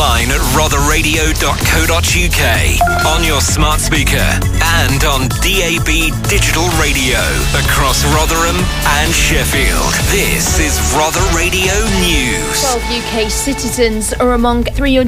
online at rotherradio.co.uk, on your smart speaker, and on DAB digital radio across Rotherham and Sheffield. This is Rother Radio News. 12 UK citizens are among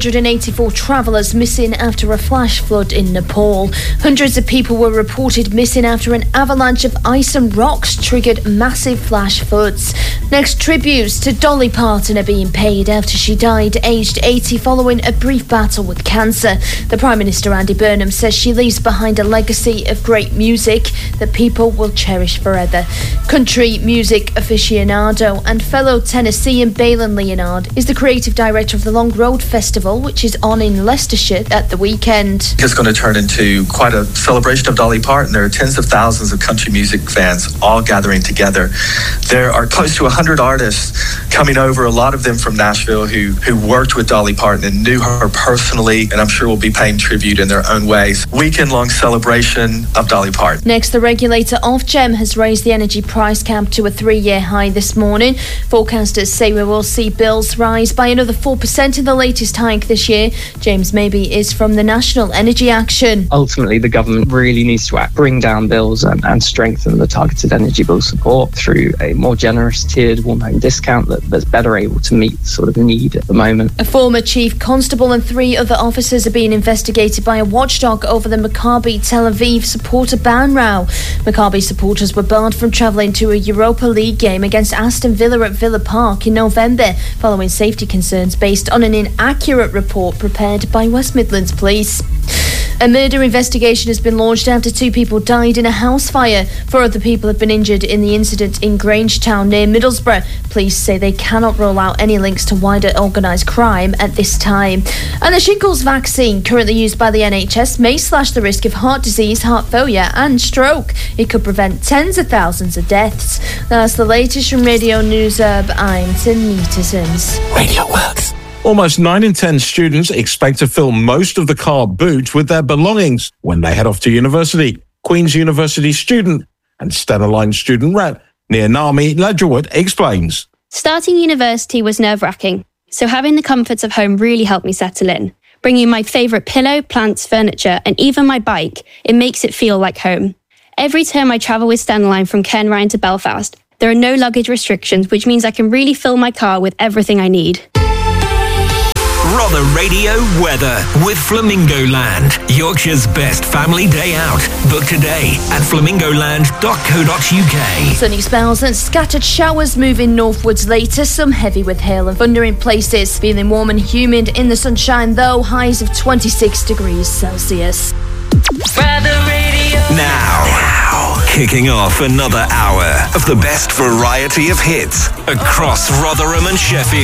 384 travellers missing after a flash flood in Nepal. Hundreds of people were reported missing after an avalanche of ice and rocks triggered massive flash floods. Next, tributes to Dolly Parton are being paid after she died aged 80 following a brief battle with cancer. The Prime Minister Andy Burnham says she leaves behind a legacy of great music that people will cherish forever. Country music aficionado and fellow Tennessean Balin Leonard is the creative director of the Long Road Festival, which is on in Leicestershire at the weekend. It's going to turn into quite a celebration of Dolly Parton. There are tens of thousands of country music fans all gathering together. There are close to 100 artists coming over, a lot of them from Nashville who worked with Dolly Parton and knew her personally, and I'm sure will be paying tribute in their own ways. Weekend-long celebration of Dolly Parton. Next, the regulator Ofgem has raised the energy price cap to a 3-year high this morning. Forecasters say we will see bills rise by another 4% in the latest hike this year. James Maybe is from the National Energy Action. Ultimately, the government really needs to bring down bills and strengthen the targeted energy bill support through a more generous tiered warm home discount that's better able to meet sort of need at the moment. A former chief constable and 3 other officers are being investigated by a watchdog over the Maccabi Tel Aviv supporter ban row. Maccabi supporters were barred from travelling to a Europa League game against Aston Villa at Villa Park in November following safety concerns based on an inaccurate report prepared by West Midlands Police. A murder investigation has been launched after 2 people died in a house fire. 4 other people have been injured in the incident in Grangetown near Middlesbrough. Police say they cannot rule out any links to wider organised crime at this time. And the shingles vaccine currently used by the NHS may slash the risk of heart disease, heart failure and stroke. It could prevent tens of thousands of deaths. That's the latest from Radio News Herb. I'm Tim Neatertons. Radio Works. Almost 9 in 10 students expect to fill most of the car boot with their belongings when they head off to university. Queen's University student and Stena Line student rep Nia Nami Ledgerwood explains. Starting university was nerve-wracking, so having the comforts of home really helped me settle in. Bringing my favourite pillow, plants, furniture and even my bike, it makes it feel like home. Every term I travel with Stena Line from Cairnryan to Belfast, there are no luggage restrictions, which means I can really fill my car with everything I need. Rother Radio weather with Flamingo Land, Yorkshire's best family day out. Book today at flamingoland.co.uk. Sunny spells and scattered showers moving northwards later, some heavy with hail and thunder in places. Feeling warm and humid in the sunshine though, highs of 26 degrees Celsius. Now, kicking off another hour of the best variety of hits across Rotherham and Sheffield.